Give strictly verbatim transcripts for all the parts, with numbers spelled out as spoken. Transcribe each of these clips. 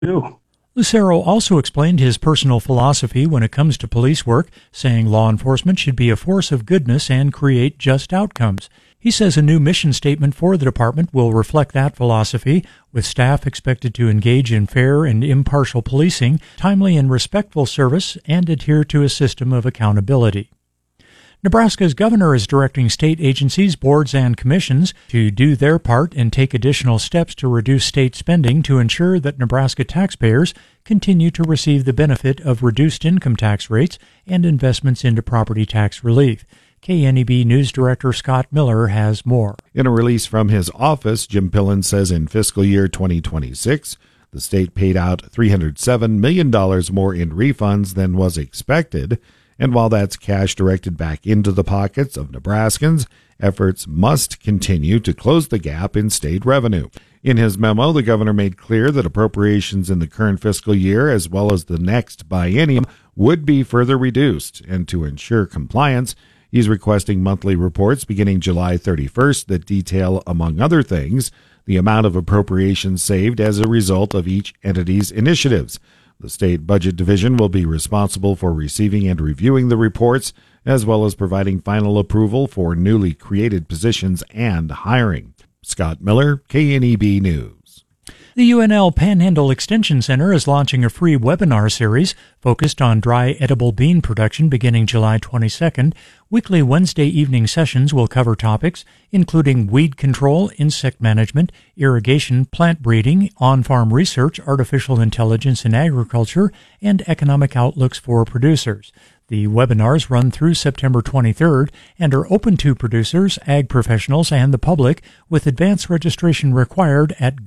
do. Lucero also explained his personal philosophy when it comes to police work, saying law enforcement should be a force of goodness and create just outcomes. He says a new mission statement for the department will reflect that philosophy, with staff expected to engage in fair and impartial policing, timely and respectful service, and adhere to a system of accountability. Nebraska's governor is directing state agencies, boards, and commissions to do their part and take additional steps to reduce state spending to ensure that Nebraska taxpayers continue to receive the benefit of reduced income tax rates and investments into property tax relief. K N E B News Director Scott Miller has more. In a release from his office, Jim Pillen says in fiscal year twenty twenty-six, the state paid out three hundred seven million dollars more in refunds than was expected. And while that's cash directed back into the pockets of Nebraskans, efforts must continue to close the gap in state revenue. In his memo, the governor made clear that appropriations in the current fiscal year, as well as the next biennium, would be further reduced. And to ensure compliance, he's requesting monthly reports beginning July thirty-first that detail, among other things, the amount of appropriations saved as a result of each entity's initiatives. The State Budget Division will be responsible for receiving and reviewing the reports, as well as providing final approval for newly created positions and hiring. Scott Miller, K N E B News. The U N L Panhandle Extension Center is launching a free webinar series focused on dry edible bean production beginning July twenty-second. Weekly Wednesday evening sessions will cover topics including weed control, insect management, irrigation, plant breeding, on-farm research, artificial intelligence in agriculture, and economic outlooks for producers. The webinars run through September twenty-third and are open to producers, ag professionals, and the public, with advance registration required at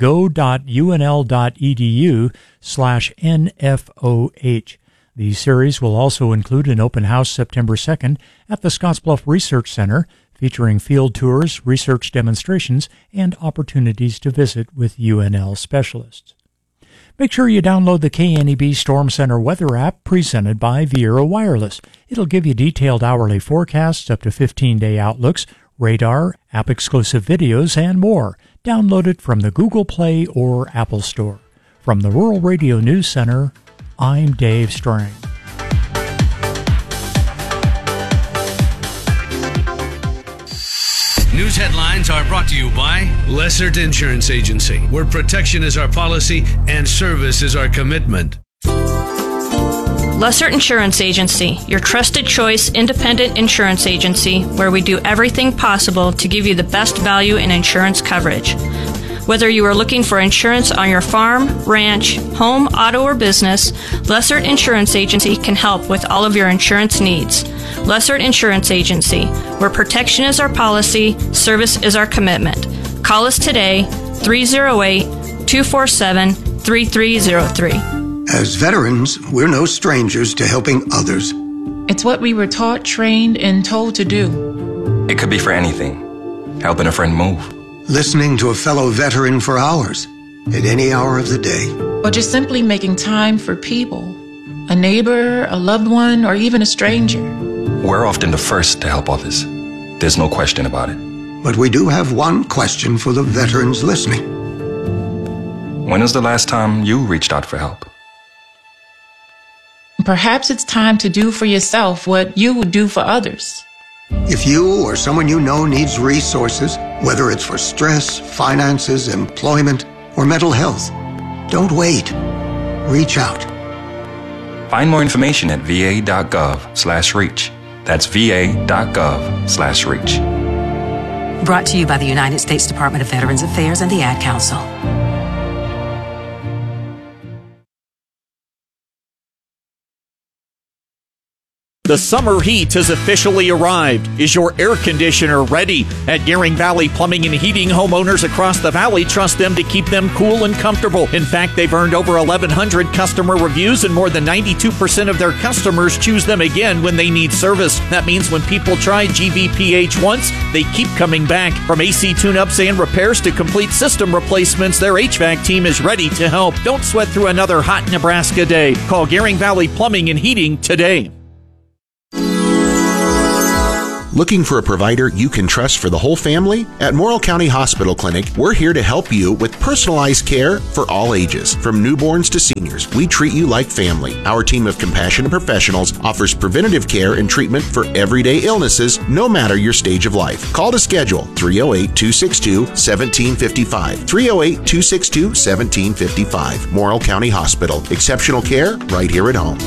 go.unl.edu slash NFOH. The series will also include an open house September second at the Scottsbluff Research Center, featuring field tours, research demonstrations, and opportunities to visit with U N L specialists. Make sure you download the K N E B Storm Center weather app presented by Viera Wireless. It'll give you detailed hourly forecasts, up to fifteen-day outlooks, radar, app-exclusive videos, and more. Download it from the Google Play or Apple Store. From the Rural Radio News Center, I'm Dave Strang. News headlines are brought to you by Lessert Insurance Agency, where protection is our policy and service is our commitment. Lessert Insurance Agency, your trusted choice independent insurance agency where we do everything possible to give you the best value in insurance coverage. Whether you are looking for insurance on your farm, ranch, home, auto, or business, Lessert Insurance Agency can help with all of your insurance needs. Lessert Insurance Agency, where protection is our policy, service is our commitment. Call us today, three oh eight, two four seven, three three oh three. As veterans, we're no strangers to helping others. It's what we were taught, trained, and told to do. It could be for anything. Helping a friend move. Listening to a fellow veteran for hours, at any hour of the day. Or just simply making time for people. A neighbor, a loved one, or even a stranger. We're often the first to help others. There's no question about it. But we do have one question for the veterans listening. When was the last time you reached out for help? Perhaps it's time to do for yourself what you would do for others. If you or someone you know needs resources, whether it's for stress, finances, employment, or mental health, don't wait. Reach out. Find more information at va.gov slash reach. That's va.gov slash reach. Brought to you by the United States Department of Veterans Affairs and the Ad Council. The summer heat has officially arrived. Is your air conditioner ready? At Gehring Valley Plumbing and Heating, homeowners across the valley trust them to keep them cool and comfortable. In fact, they've earned over eleven hundred customer reviews, and more than ninety-two percent of their customers choose them again when they need service. That means when people try G V P H once, they keep coming back. From A C tune-ups and repairs to complete system replacements, their H V A C team is ready to help. Don't sweat through another hot Nebraska day. Call Gehring Valley Plumbing and Heating today. Looking for a provider you can trust for the whole family? At Morrill County Hospital Clinic, we're here to help you with personalized care for all ages. From newborns to seniors, we treat you like family. Our team of compassionate professionals offers preventative care and treatment for everyday illnesses, no matter your stage of life. Call to schedule three oh eight, two six two, one seven five five. three oh eight, two six two, one seven five five. Morrill County Hospital. Exceptional care right here at home.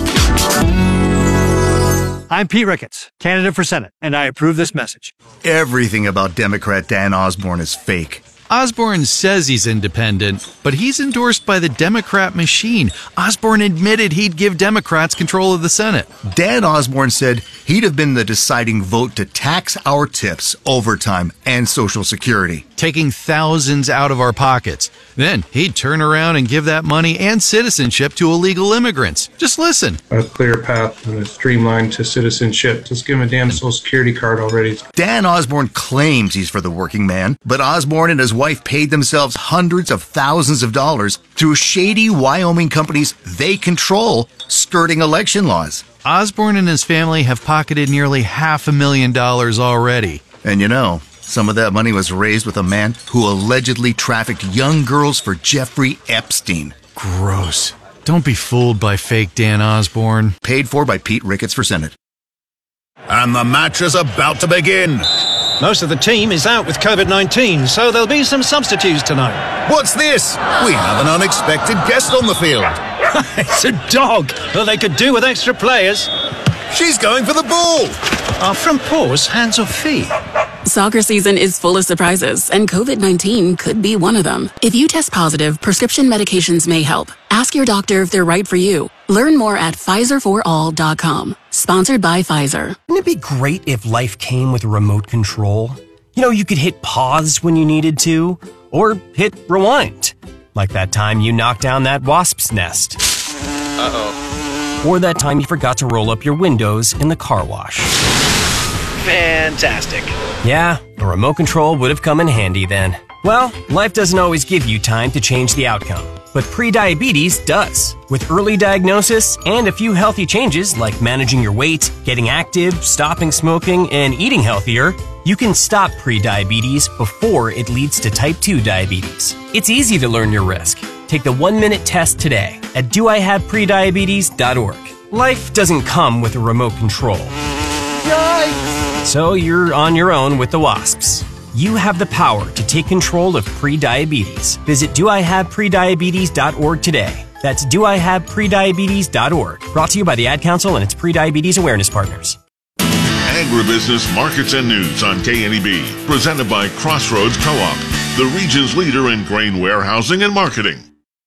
I'm Pete Ricketts, candidate for Senate, and I approve this message. Everything about Democrat Dan Osborne is fake. Osborne says he's independent, but he's endorsed by the Democrat machine. Osborne admitted he'd give Democrats control of the Senate. Dan Osborne said he'd have been the deciding vote to tax our tips, overtime, and Social Security, taking thousands out of our pockets. Then he'd turn around and give that money and citizenship to illegal immigrants. Just listen. A clear path and a streamline to citizenship. Just give him a damn Social Security card already. Dan Osborne claims he's for the working man, but Osborne and his wife paid themselves hundreds of thousands of dollars through shady Wyoming companies they control, skirting election laws. Osborne and his family have pocketed nearly half a million dollars already. And you know, some of that money was raised with a man who allegedly trafficked young girls for Jeffrey Epstein. Gross. Don't be fooled by fake Dan Osborne. Paid for by Pete Ricketts for Senate. And the match is about to begin. Most of the team is out with COVID nineteen, so there'll be some substitutes tonight. What's this? We have an unexpected guest on the field. It's a dog. Well, they could do with extra players. She's going for the ball. Are front paws hands or feet? Soccer season is full of surprises, and COVID nineteen could be one of them. If you test positive, prescription medications may help. Ask your doctor if they're right for you. Learn more at Pfizer for all dot com. Sponsored by Pfizer. Wouldn't it be great if life came with a remote control? You know, you could hit pause when you needed to, or hit rewind. Like that time you knocked down that wasp's nest. Uh-oh. Or that time you forgot to roll up your windows in the car wash. Fantastic. Yeah, a remote control would have come in handy then. Well, life doesn't always give you time to change the outcome, but prediabetes does. With early diagnosis and a few healthy changes like managing your weight, getting active, stopping smoking, and eating healthier, you can stop prediabetes before it leads to type two diabetes. It's easy to learn your risk. Take the one-minute test today at do I have prediabetes dot org. Life doesn't come with a remote control. Yikes! So you're on your own with the wasps. You have the power to take control of prediabetes. Visit do I have prediabetes dot org today. That's do I have prediabetes dot org. Brought to you by the Ad Council and its Prediabetes Awareness Partners. Agribusiness Markets and News on K N E B. Presented by Crossroads Co-op, the region's leader in grain warehousing and marketing.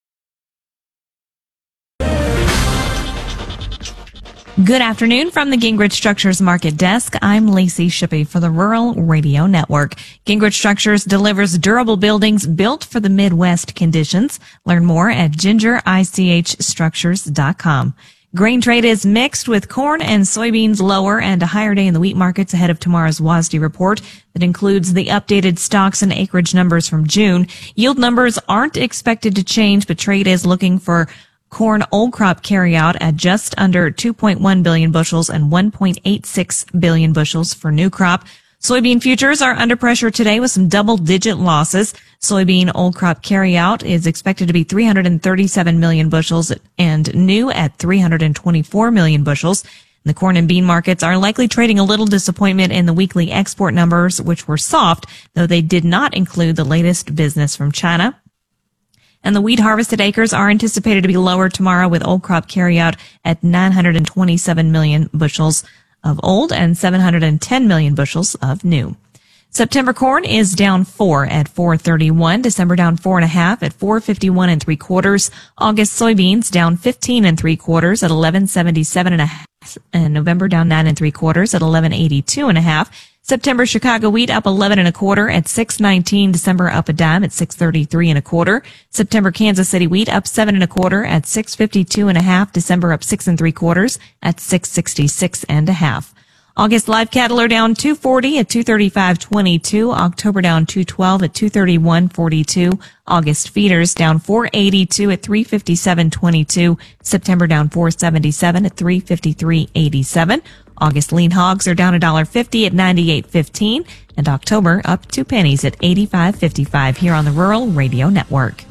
Good afternoon from the Gingrich Structures Market Desk. I'm Lacey Shippey for the Rural Radio Network. Gingrich Structures delivers durable buildings built for the Midwest conditions. Learn more at ginger ich structures dot com. Grain trade is mixed with corn and soybeans lower and a higher day in the wheat markets ahead of tomorrow's W A S D report that includes the updated stocks and acreage numbers from June. Yield numbers aren't expected to change, but trade is looking for corn old crop carryout at just under two point one billion bushels and one point eight six billion bushels for new crop. Soybean futures are under pressure today with some double-digit losses. Soybean old crop carryout is expected to be three hundred thirty-seven million bushels and new at three hundred twenty-four million bushels. The corn and bean markets are likely trading a little disappointment in the weekly export numbers, which were soft, though they did not include the latest business from China. And the wheat harvested acres are anticipated to be lower tomorrow with old crop carryout at nine hundred twenty-seven million bushels of old and seven hundred ten million bushels of new. September corn is down four at four thirty-one. December down four and a half at four fifty-one and three quarters. August soybeans down fifteen and three quarters at eleven seventy-seven and a half. And November down nine and three quarters at eleven eighty-two and a half. September Chicago wheat up eleven and a quarter at six nineteen. December up a dime at six thirty-three and a quarter. September Kansas City wheat up seven and a quarter at six fifty-two and a half. December up six and three quarters at six sixty-six and a half. August live cattle are down two forty at two thirty-five twenty-two. October down two twelve at two thirty-one forty-two. August feeders down four eighty-two at three fifty-seven twenty-two. September down four seventy-seven at three fifty-three eighty-seven. August lean hogs are down one dollar fifty at ninety-eight fifteen. And October up two pennies at eighty-five fifty-five here on the Rural Radio Network.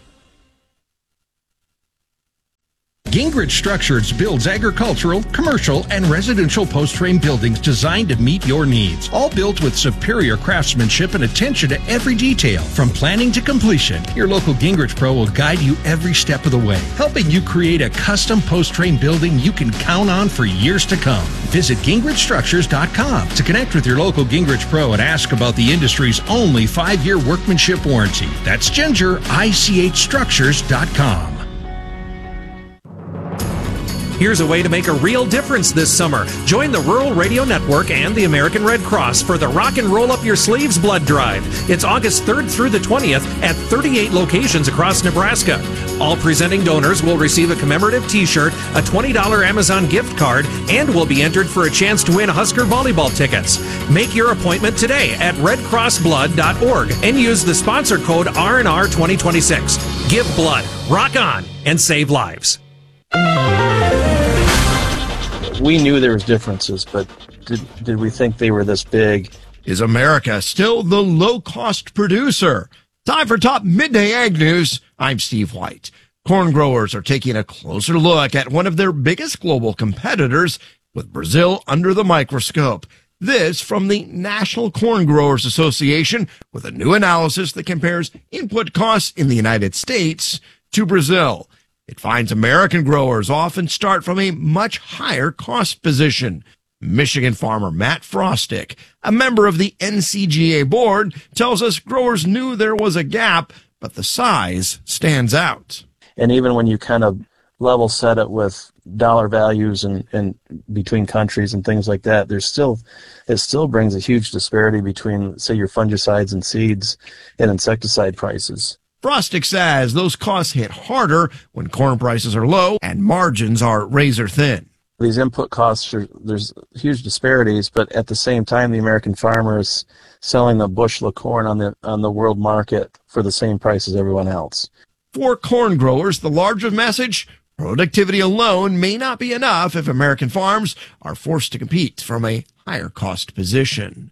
Gingrich Structures builds agricultural, commercial, and residential post-frame buildings designed to meet your needs. All built with superior craftsmanship and attention to every detail. From planning to completion, your local Gingrich Pro will guide you every step of the way, helping you create a custom post-frame building you can count on for years to come. Visit Gingrich Structures dot com to connect with your local Gingrich Pro and ask about the industry's only five-year workmanship warranty. That's Ginger I C H Structures dot com. Here's a way to make a real difference this summer. Join the Rural Radio Network and the American Red Cross for the Rock and Roll Up Your Sleeves Blood Drive. It's August third through the twentieth at thirty-eight locations across Nebraska. All presenting donors will receive a commemorative t-shirt, a twenty dollars Amazon gift card, and will be entered for a chance to win Husker volleyball tickets. Make your appointment today at red cross blood dot org and use the sponsor code R N R twenty twenty-six. Give blood, rock on, and save lives. We knew there was differences, but did did we think they were this big? Is America still the low-cost producer? Time for Top Midday Ag News. I'm Steve White. Corn growers are taking a closer look at one of their biggest global competitors, with Brazil under the microscope. This from the National Corn Growers Association, with a new analysis that compares input costs in the United States to Brazil. It finds American growers often start from a much higher cost position. Michigan farmer Matt Frostick, a member of the N C G A board, tells us growers knew there was a gap, but the size stands out. And even when you kind of level set it with dollar values and, and between countries and things like that, there's still, it still brings a huge disparity between, say, your fungicides and seeds and insecticide prices. Frostick says those costs hit harder when corn prices are low and margins are razor thin. These input costs, are, there's huge disparities, but at the same time, the American farmer is selling a bushel of corn on the on the world market for the same price as everyone else. For corn growers, the larger message, productivity alone may not be enough if American farms are forced to compete from a higher cost position.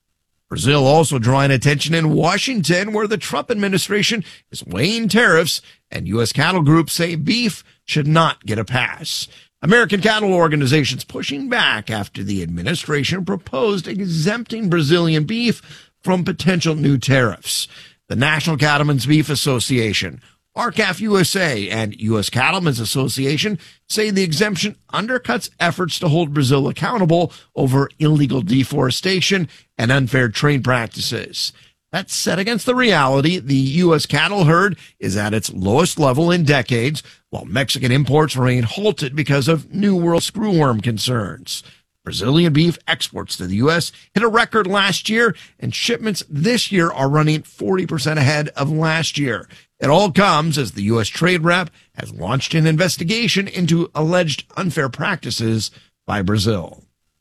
Brazil also drawing attention in Washington, where the Trump administration is weighing tariffs, and U S cattle groups say beef should not get a pass. American cattle organizations pushing back after the administration proposed exempting Brazilian beef from potential new tariffs. The National Cattlemen's Beef Association, R C A F U S A, and U S Cattlemen's Association say the exemption undercuts efforts to hold Brazil accountable over illegal deforestation and unfair trade practices. That's set against the reality the U S cattle herd is at its lowest level in decades, while Mexican imports remain halted because of New World screwworm concerns. Brazilian beef exports to the U S hit a record last year, and shipments this year are running forty percent ahead of last year. It all comes as the U S trade rep has launched an investigation into alleged unfair practices by Brazil.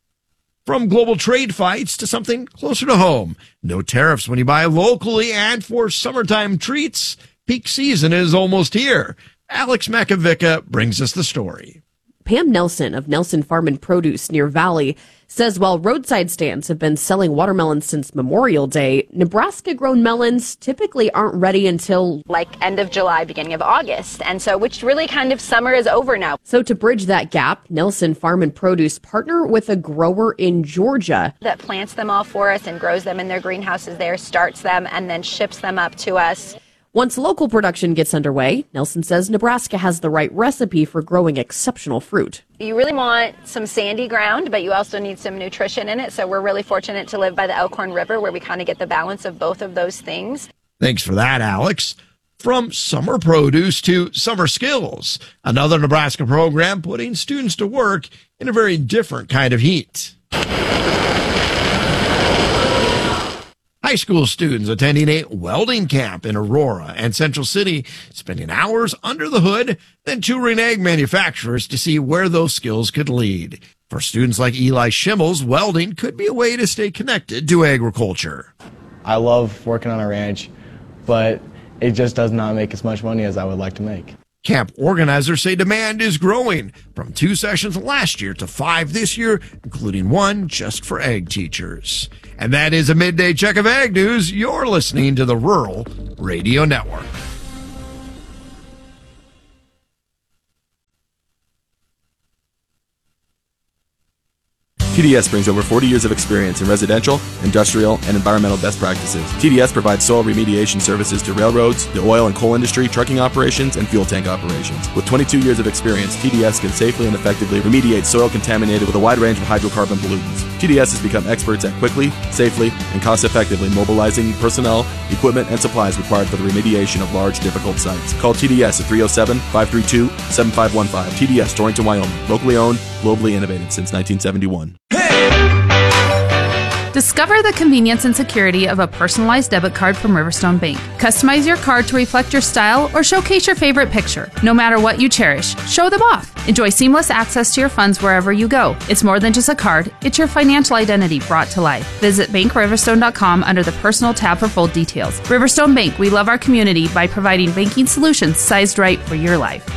From global trade fights to something closer to home. No tariffs when you buy locally, and for summertime treats, peak season is almost here. Alex Makovica brings us the story. Pam Nelson of Nelson Farm and Produce near Valley says while roadside stands have been selling watermelons since Memorial Day, Nebraska-grown melons typically aren't ready until like end of July, beginning of August. And so, which really kind of summer is over now. So to bridge that gap, Nelson Farm and Produce partner with a grower in Georgia that plants them all for us and grows them in their greenhouses there, starts them, and then ships them up to us. Once local production gets underway, Nelson says Nebraska has the right recipe for growing exceptional fruit. You really want some sandy ground, but you also need some nutrition in it. So we're really fortunate to live by the Elkhorn River, where we kind of get the balance of both of those things. Thanks for that, Alex. From summer produce to summer skills, another Nebraska program putting students to work in a very different kind of heat. High school students attending a welding camp in Aurora and Central City, spending hours under the hood, then touring egg manufacturers to see where those skills could lead. For students like Eli Schimmels, welding could be a way to stay connected to agriculture. I love working on a ranch, but it just does not make as much money as I would like to make. Camp organizers say demand is growing, from two sessions last year to five this year, including one just for ag teachers. And that is a midday check of ag news. You're listening to the Rural Radio Network. T D S brings over forty years of experience in residential, industrial, and environmental best practices. T D S provides soil remediation services to railroads, the oil and coal industry, trucking operations, and fuel tank operations. With twenty-two years of experience, T D S can safely and effectively remediate soil contaminated with a wide range of hydrocarbon pollutants. T D S has become experts at quickly, safely, and cost-effectively mobilizing personnel, equipment, and supplies required for the remediation of large, difficult sites. Call T D S at three oh seven, five three two, seven five one five. T D S, Torrington, Wyoming. Locally owned, globally innovative since nineteen seventy-one. Discover the convenience and security of a personalized debit card from Riverstone Bank. Customize your card to reflect your style or showcase your favorite picture. No matter what you cherish, show them off. Enjoy seamless access to your funds wherever you go. It's more than just a card, it's your financial identity brought to life. Visit bank riverstone dot com under the Personal tab for full details. Riverstone Bank, we love our community by providing banking solutions sized right for your life.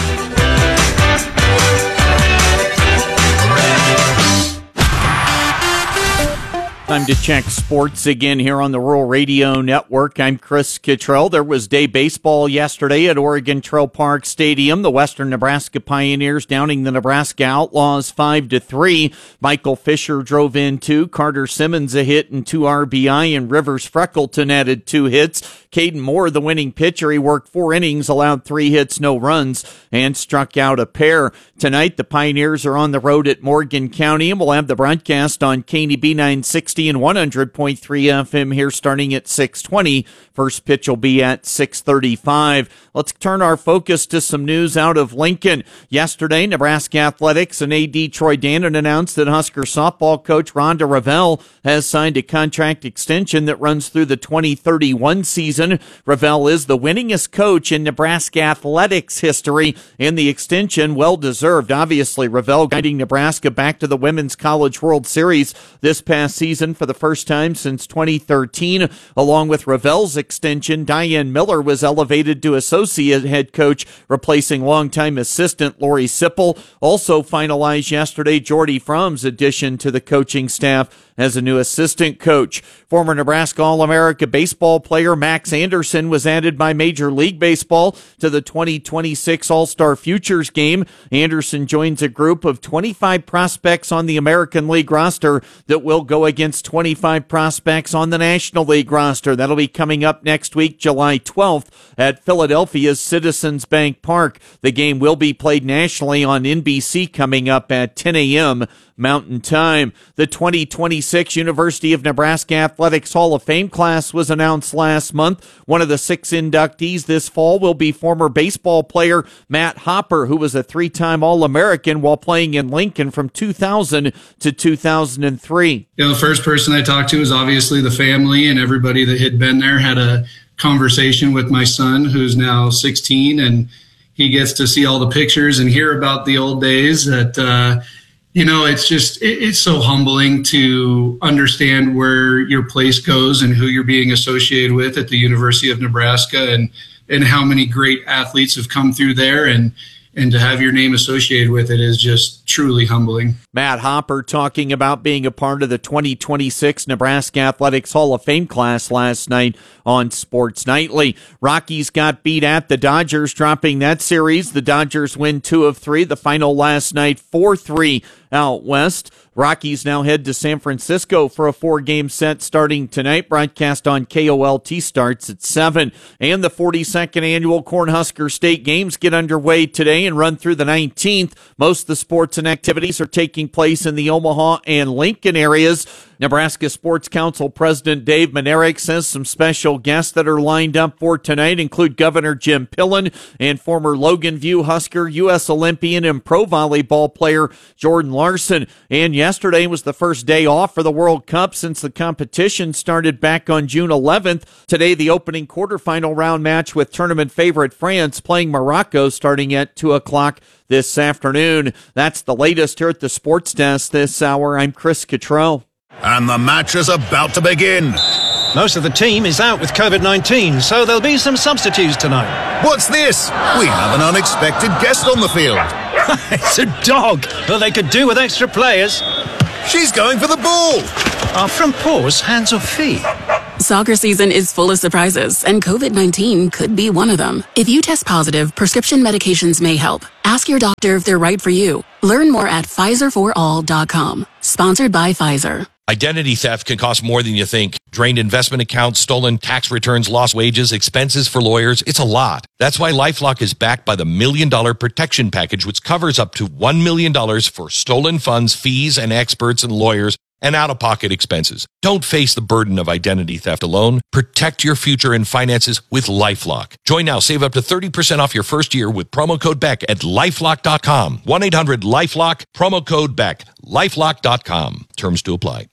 Time to check sports again here on the Rural Radio Network. I'm Chris Cottrell. There was day baseball yesterday at Oregon Trail Park Stadium. The Western Nebraska Pioneers downing the Nebraska Outlaws five to three. Michael Fisher drove in two. Carter Simmons a hit and two R B I, and Rivers Freckleton added two hits. Caden Moore, the winning pitcher, he worked four innings, allowed three hits, no runs, and struck out a pair. Tonight, the Pioneers are on the road at Morgan County, and we'll have the broadcast on K N E B nine sixty and one hundred point three F M here starting at six twenty. First pitch will be at six thirty-five. Let's turn our focus to some news out of Lincoln. Yesterday, Nebraska Athletics and A D Troy Dannon announced that Husker softball coach Rhonda Revelle has signed a contract extension that runs through the twenty thirty-one season. Revelle is the winningest coach in Nebraska athletics history, and the extension well-deserved. Obviously, Revelle guiding Nebraska back to the Women's College World Series this past season for the first time since twenty thirteen. Along with Revelle's extension, Diane Miller was elevated to associate head coach, replacing longtime assistant Lori Sipple. Also finalized yesterday, Jordy Fromm's addition to the coaching staff as a new assistant coach. Former Nebraska All-America baseball player Max Anderson was added by Major League Baseball to the twenty twenty-six All-Star Futures game. Anderson joins a group of twenty-five prospects on the American League roster that will go against twenty-five prospects on the National League roster. That'll be coming up next week, July twelfth, at Philadelphia's Citizens Bank Park. The game will be played nationally on N B C coming up at ten a.m. Mountain Time. The twenty twenty-six University of Nebraska Athletics Hall of Fame class was announced last month. One of the six inductees this fall will be former baseball player Matt Hopper, who was a three-time All-American while playing in Lincoln from two thousand to two thousand three. You know, the first person I talked to was obviously the family, and everybody that had been there. Had a conversation with my son, who's now sixteen, and he gets to see all the pictures and hear about the old days that, uh, you know, it's just, it, it's so humbling to understand where your place goes and who you're being associated with at the University of Nebraska, and, and how many great athletes have come through there, and, and to have your name associated with it is just truly humbling. Matt Hopper talking about being a part of the twenty twenty-six Nebraska Athletics Hall of Fame class last night on Sports Nightly. Rockies got beat at the Dodgers, dropping that series. The Dodgers win two of three. The final last night, four three out west. Rockies now head to San Francisco for a four-game set starting tonight. Broadcast on K O L T starts at seven. And the forty-second annual Cornhusker State Games get underway today and run through the nineteenth. Most of the sports and activities are taking place in the Omaha and Lincoln areas. Nebraska Sports Council President Dave Manerick says some special guests that are lined up for tonight include Governor Jim Pillen and former Logan View Husker, U S Olympian, and pro volleyball player Jordan Larson. And yesterday was the first day off for the World Cup since the competition started back on June eleventh. Today, the opening quarterfinal round match with tournament favorite France playing Morocco starting at two o'clock this afternoon. That's the latest here at the Sports Desk this hour. I'm Chris Cottrell. And the match is about to begin. Most of the team is out with COVID nineteen, so there'll be some substitutes tonight. What's this? We have an unexpected guest on the field. It's a dog. Well, they could do with extra players. She's going for the ball. Are from paws, hands or feet? Soccer season is full of surprises, and COVID nineteen could be one of them. If you test positive, prescription medications may help. Ask your doctor if they're right for you. Learn more at Pfizer for all dot com. Sponsored by Pfizer. Identity theft can cost more than you think. Drained investment accounts, stolen tax returns, lost wages, expenses for lawyers. It's a lot. That's why LifeLock is backed by the Million Dollar Protection Package, which covers up to one million dollars for stolen funds, fees, and experts and lawyers, and out-of-pocket expenses. Don't face the burden of identity theft alone. Protect your future and finances with LifeLock. Join now. Save up to thirty percent off your first year with promo code Beck at lifelock dot com. one eight hundred lifelock, promo code Beck, lifelock dot com. Terms to apply.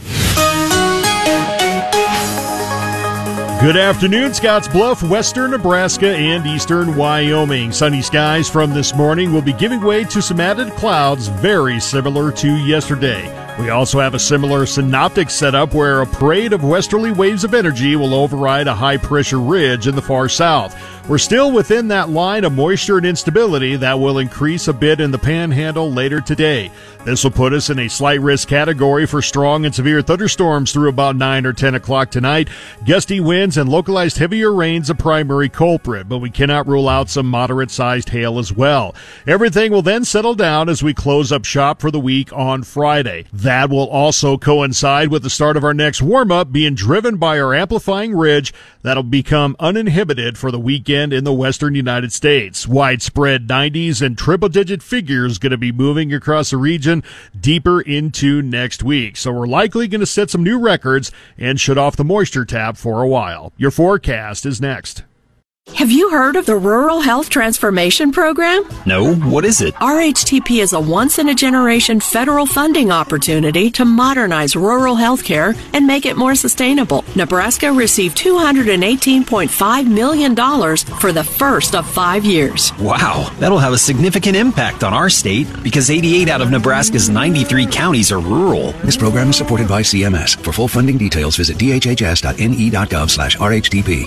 Good afternoon, Scottsbluff, western Nebraska, and eastern Wyoming. Sunny skies from this morning will be giving way to some added clouds very similar to yesterday. We also have a similar synoptic setup where a parade of westerly waves of energy will override a high-pressure ridge in the far south. We're still within that line of moisture and instability that will increase a bit in the panhandle later today. This will put us in a slight risk category for strong and severe thunderstorms through about nine or ten o'clock tonight. Gusty winds and localized heavier rains a primary culprit, but we cannot rule out some moderate-sized hail as well. Everything will then settle down as we close up shop for the week on Friday. That will also coincide with the start of our next warm-up being driven by our amplifying ridge that'll become uninhibited for the weekend in the western United States. Widespread nineties and triple-digit figures going to be moving across the region deeper into next week. So we're likely going to set some new records and shut off the moisture tap for a while. Your forecast is next. Have you heard of the Rural Health Transformation Program? No, what is it? R H T P is a once-in-a-generation federal funding opportunity to modernize rural health care and make it more sustainable. Nebraska received two hundred eighteen point five million dollars for the first of five years. Wow, that'll have a significant impact on our state because eighty-eight out of Nebraska's ninety-three counties are rural. This program is supported by C M S. For full funding details, visit d h h s dot n e dot gov slash r h t p.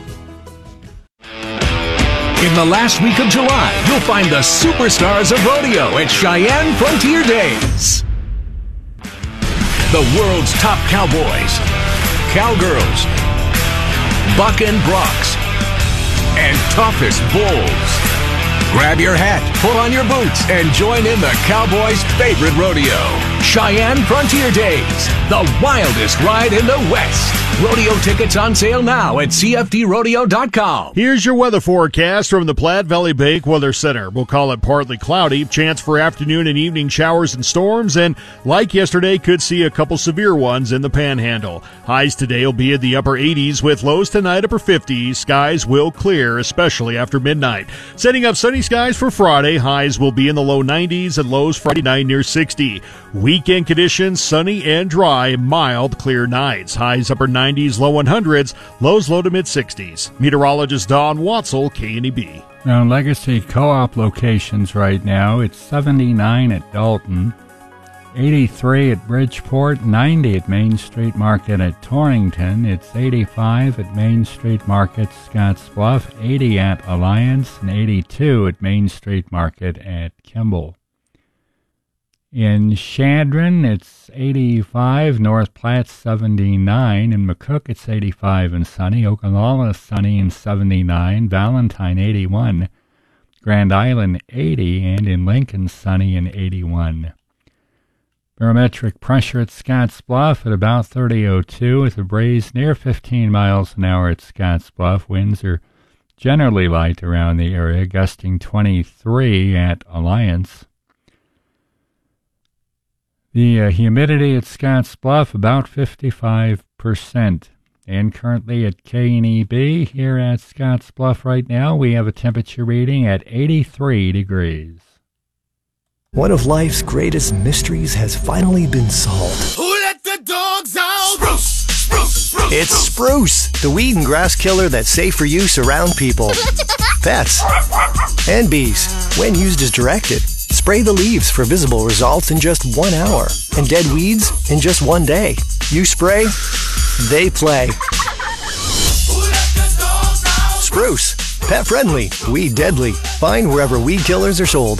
In the last week of July, you'll find the superstars of rodeo at Cheyenne Frontier Days. The world's top cowboys, cowgirls, buck and broncs, and toughest bulls. Grab your hat, pull on your boots, and join in the Cowboys' favorite rodeo. Cheyenne Frontier Days, the wildest ride in the West. Rodeo tickets on sale now at c f d rodeo dot com. Here's your weather forecast from the Platte Valley Bank Weather Center. We'll call it partly cloudy, chance for afternoon and evening showers and storms, and like yesterday, could see a couple severe ones in the panhandle. Highs today will be in the upper eighties with lows tonight upper fifties. Skies will clear, especially after midnight. Setting up sunny skies for Friday. Highs will be in the low nineties and lows Friday night near sixty. Weekend conditions, sunny and dry, mild, clear nights. Highs upper nineties, low hundreds, lows low to mid-sixties. Meteorologist Don Watzel, K N E B. Now, Legacy Co-op locations right now, it's seventy-nine at Dalton, eighty-three at Bridgeport, ninety at Main Street Market at Torrington, it's eighty-five at Main Street Market, Scottsbluff, eighty at Alliance, and eighty-two at Main Street Market at Kimball. In Chadron, it's eighty-five, North Platte seventy-nine, in McCook it's eighty-five and sunny, Okalala sunny and seventy-nine, Valentine eighty-one, Grand Island eighty, and in Lincoln sunny and eighty-one. Barometric pressure at Scottsbluff at about thirty oh two, with a breeze near fifteen miles an hour at Scottsbluff. Winds are generally light around the area, gusting twenty-three at Alliance. The uh, humidity at Scottsbluff, about fifty-five percent. And currently at K and E B, here at Scottsbluff right now, we have a temperature reading at eighty-three degrees. One of life's greatest mysteries has finally been solved. Who let the dogs out? Spruce, spruce, spruce. It's Spruce, the weed and grass killer that's safe for use around people, pets, and bees. When used as directed, spray the leaves for visible results in just one hour, and dead weeds in just one day. You spray, they play. Spruce, pet friendly, weed deadly. Find wherever weed killers are sold.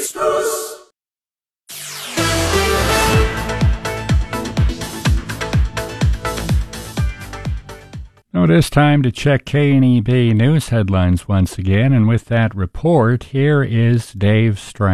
Now it is time to check K and E B news headlines once again, and with that report, here is Dave Strang.